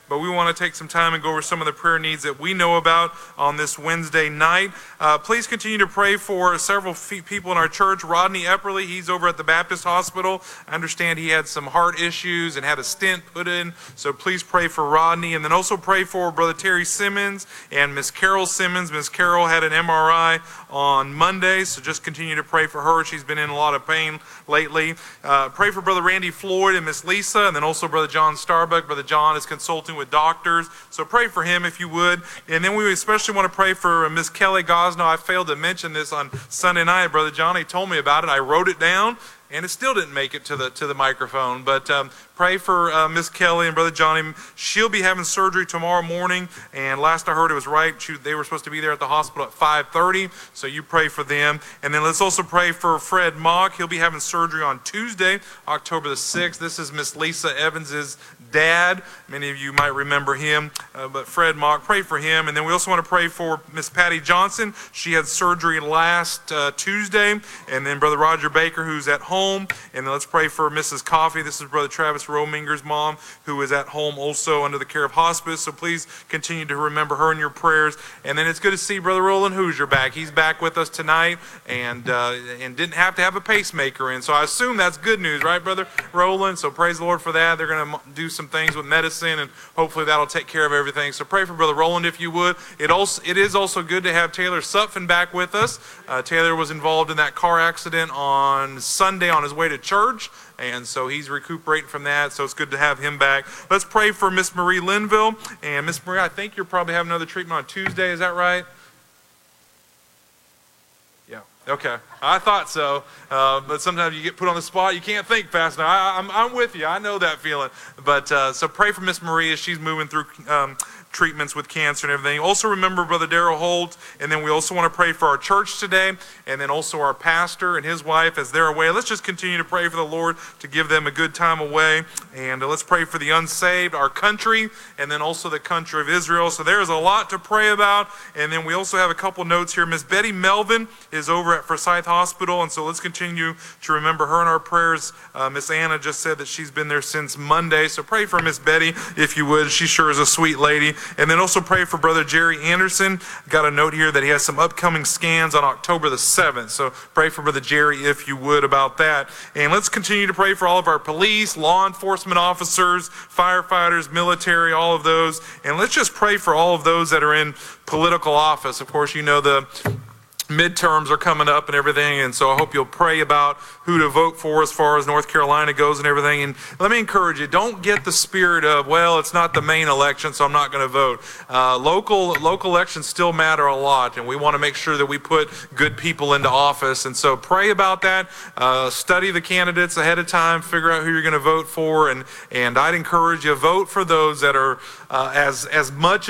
but we want to take some time and go over some of the prayer needs that we know about on this Wednesday night. Please continue to pray for several people in our church. Rodney Epperly, he's over at the Baptist Hospital. I understand he had some heart issues and had a stent put in, so please pray for Rodney. And then also pray for Brother Terry Simmons and Miss Carol Simmons. Miss Carol had an MRI on Monday, so just continue to pray for her. She's been in a lot of pain lately. Pray for Brother Randy Floyd and Miss Lisa, and then also Brother John Starbuck. Brother John is consulting with doctors, so pray for him if you would. And then we especially want to pray for Miss Kelly Gosno. I failed to mention this on Sunday night. Brother Johnny told me about it. I wrote it down, and it still didn't make it to the microphone. But pray for Miss Kelly and Brother Johnny. She'll be having surgery tomorrow morning, and last I heard it was right. They were supposed to be there at the hospital at 5:30, so you pray for them. And then let's also pray for Fred Mock. He'll be having surgery on Tuesday, October the 6th. This is Miss Lisa Evans's dad. Many of you might remember him, but Fred Mock, pray for him. And then we also want to pray for Miss Patty Johnson. She had surgery last Tuesday. And then Brother Roger Baker, who's at home. And then let's pray for Mrs. Coffey. This is Brother Travis Rominger's mom, who is at home also under the care of hospice. So please continue to remember her in your prayers. And then it's good to see Brother Roland Hoosier back. He's back with us tonight and didn't have to have a pacemaker in. So I assume that's good news, right, Brother Roland? So praise the Lord for that. They're going to do some things with medicine, and hopefully that'll take care of everything. So pray for Brother Roland if you would. It is also good to have Taylor Sutphin back with us. Taylor was involved in that car accident on Sunday on his way to church, and so he's recuperating from that, so it's good to have him back. Let's pray for Miss Marie Linville. And Miss Marie, I think you're probably having another treatment on Tuesday, is that right? Yeah, okay. I thought so, but sometimes you get put on the spot. You can't think fast enough. I'm with you. I know that feeling. But so pray for Miss Marie as she's moving through treatments with cancer and everything. Also remember Brother Darrell Holt, and then we also want to pray for our church today, and then also our pastor and his wife as they're away. Let's just continue to pray for the Lord to give them a good time away, and let's pray for the unsaved, our country, and then also the country of Israel. So there's a lot to pray about, and then we also have a couple notes here. Miss Betty Melvin is over at Forsyth Hospital, and so let's continue to remember her in our prayers. Miss Anna just said that she's been there since Monday, so pray for Miss Betty if you would. She sure is a sweet lady. And then also pray for Brother Jerry Anderson. Got a note here that he has some upcoming scans on October the 7th. So pray for Brother Jerry if you would about that. And let's continue to pray for all of our police, law enforcement officers, firefighters, military, all of those. And let's just pray for all of those that are in political office. Of course, you know the midterms are coming up and everything, and so I hope you'll pray about who to vote for as far as North Carolina goes and everything. And let me encourage you, don't get the spirit of, well, it's not the main election, so I'm not going to vote. Local elections still matter a lot, and we want to make sure that we put good people into office. And so pray about that. Study the candidates ahead of time, figure out who you're going to vote for, and I'd encourage you, vote for those that are as much